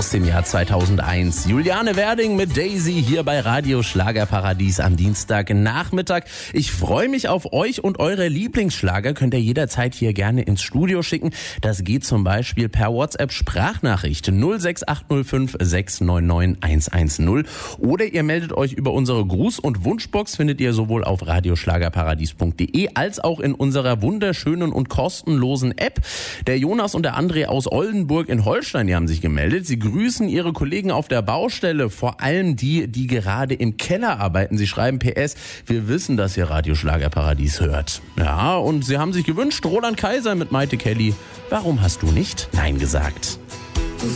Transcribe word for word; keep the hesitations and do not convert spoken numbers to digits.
aus dem Jahr zweitausendeins. Juliane Werding mit Daisy hier bei Radio Schlagerparadies am Dienstagnachmittag. Ich freue mich auf euch und eure Lieblingsschlager könnt ihr jederzeit hier gerne ins Studio schicken. Das geht zum Beispiel per WhatsApp-Sprachnachricht null sechs acht null fünf sechs neun neun eins eins null oder ihr meldet euch über unsere Gruß- und Wunschbox, findet ihr sowohl auf radioschlagerparadies punkt de als auch in unserer wunderschönen und kostenlosen App. Der Jonas und der André aus Oldenburg in Holstein, die haben sich gemeldet. Sie grüßen ihre Kollegen auf der Baustelle, vor allem die, die gerade im Keller arbeiten. Sie schreiben P S, wir wissen, dass ihr Radio Schlagerparadies hört. Ja, und sie haben sich gewünscht, Roland Kaiser mit Maite Kelly. Warum hast du nicht Nein gesagt?